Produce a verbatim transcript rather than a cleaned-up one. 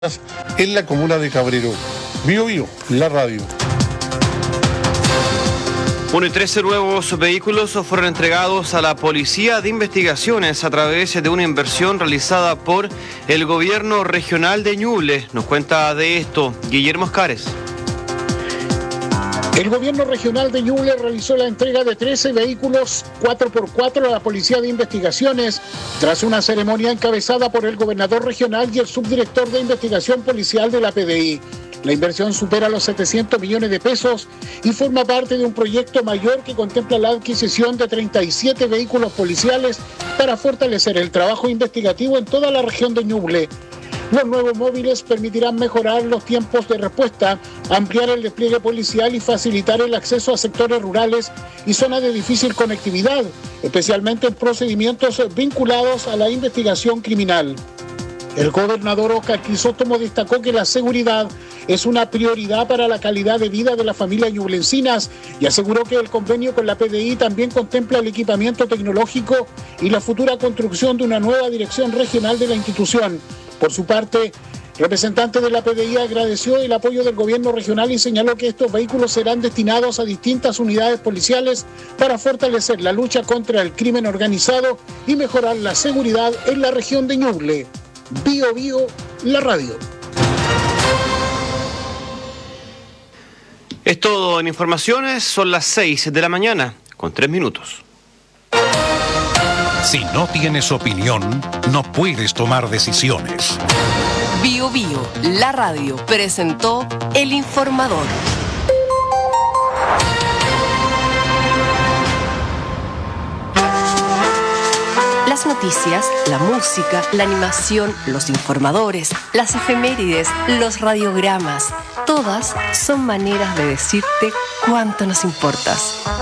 en la comuna de Cabrero. Bio Bio, la radio. Bueno, y trece nuevos vehículos fueron entregados a la Policía de Investigaciones a través de una inversión realizada por el gobierno regional de Ñuble. Nos cuenta de esto Guillermo Escares. El gobierno regional de Ñuble realizó la entrega de trece vehículos cuatro por cuatro a la Policía de Investigaciones tras una ceremonia encabezada por el gobernador regional y el subdirector de investigación policial de la P D I. La inversión supera los setecientos millones de pesos y forma parte de un proyecto mayor que contempla la adquisición de treinta y siete vehículos policiales para fortalecer el trabajo investigativo en toda la región de Ñuble. Los nuevos móviles permitirán mejorar los tiempos de respuesta, ampliar el despliegue policial y facilitar el acceso a sectores rurales y zonas de difícil conectividad, especialmente en procedimientos vinculados a la investigación criminal. El gobernador Óscar Crisóstomo destacó que la seguridad es una prioridad para la calidad de vida de las familias ñublencinas y aseguró que el convenio con la P D I también contempla el equipamiento tecnológico y la futura construcción de una nueva dirección regional de la institución. Por su parte, el representante de la P D I agradeció el apoyo del gobierno regional y señaló que estos vehículos serán destinados a distintas unidades policiales para fortalecer la lucha contra el crimen organizado y mejorar la seguridad en la región de Ñuble. Bio Bio, la radio. Es todo en informaciones, son las seis de la mañana, con tres minutos. Si no tienes opinión, no puedes tomar decisiones. Bio Bio, la radio, presentó El Informador. Las noticias, la música, la animación, los informadores, las efemérides, los radiogramas, todas son maneras de decirte cuánto nos importas.